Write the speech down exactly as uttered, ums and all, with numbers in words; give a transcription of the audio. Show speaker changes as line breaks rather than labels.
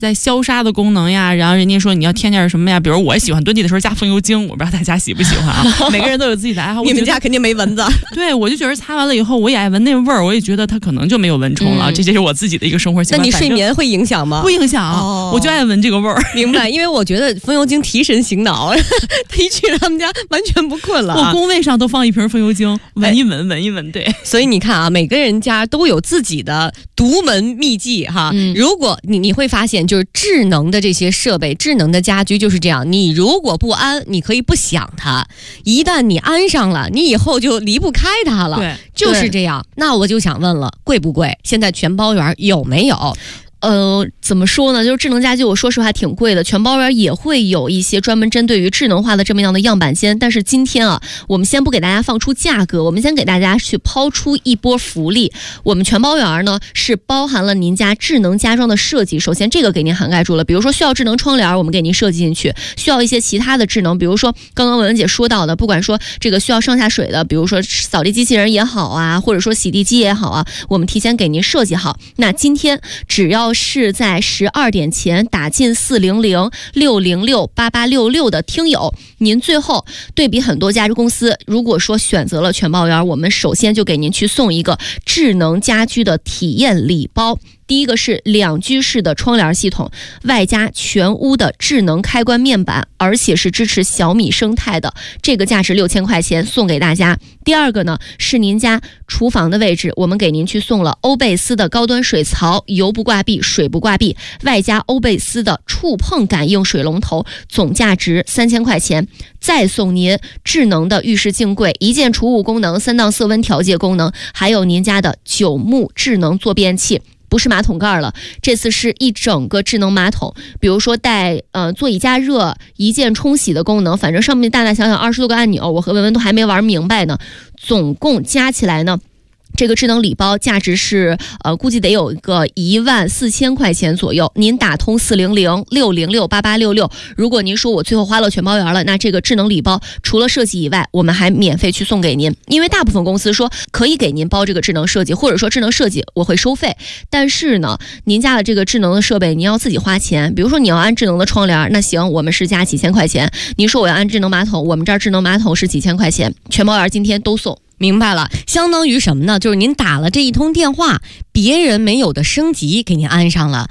在消杀的功能呀，然后人家说你要添点什么呀，比如我喜欢蹲地的时候加风油精，我不知道大家喜不喜欢啊。每个人都有自己的爱好。
你们家肯定没蚊子。
对，我就觉得擦完了以后，我也爱闻那味儿，我也觉得它可能就没有蚊虫了。嗯、这就是我自己的一个生活习惯。
那你睡眠会影响吗？
不影响，哦、我就爱闻这个味儿。
明白，因为我觉得风油精提神醒脑，一去他们家完全不困了、啊。
我工位上都放一瓶风油精，闻一闻，闻一闻。对，
所以你看啊，每个人家都有自己的独门秘技哈。嗯、如果你你会发现，就是智能的这些设备、智能的家居就是这样。你如果不安，你可以不想它；一旦你安上了，你以后就离不开它了。
对，
就是这样。那我就想问了，贵不贵？现在全包圆有没有？
呃，怎么说呢？就是智能家居，我说实话挺贵的。全包圆也会有一些专门针对于智能化的这么样的样板间，但是今天啊，我们先不给大家放出价格，我们先给大家去抛出一波福利。我们全包圆呢是包含了您家智能家装的设计，首先这个给您涵盖住了，比如说需要智能窗帘，我们给您设计进去；需要一些其他的智能，比如说刚刚文文姐说到的，不管说这个需要上下水的，比如说扫地机器人也好啊，或者说洗地机也好啊，我们提前给您设计好。那今天只要是在十二点前打进四零零六零六八八六六的听友，您最后对比很多家居公司，如果说选择了全包圆，我们首先就给您去送一个智能家居的体验礼包。第一个是两居室的窗帘系统，外加全屋的智能开关面板，而且是支持小米生态的，这个价值六千块钱送给大家。第二个呢是您家厨房的位置，我们给您去送了欧贝斯的高端水槽，油不挂壁，水不挂壁，外加欧贝斯的触碰感应水龙头，总价值三千块钱。再送您智能的浴室镜柜，一键除雾功能，三档色温调节功能，还有您家的九牧智能坐便器。不是马桶盖了，这次是一整个智能马桶，比如说带呃座椅加热、一键冲洗的功能，反正上面大大小小二十多个按钮，我和文文都还没玩明白呢。总共加起来呢，这个智能礼包价值是呃，估计得有个一万四千块钱左右。您打通四零零六零六八八六六，如果您说我最后花了全包圆了，那这个智能礼包除了设计以外，我们还免费去送给您。因为大部分公司说可以给您包这个智能设计，或者说智能设计我会收费，但是呢，您家的这个智能的设备您要自己花钱。比如说你要安智能的窗帘，那行，我们是加几千块钱。您说我要安智能马桶，我们这儿智能马桶是几千块钱，全包圆今天都送。
明白了，相当于什么呢？就是您打了这一通电话，别人没有的升级给您安上了。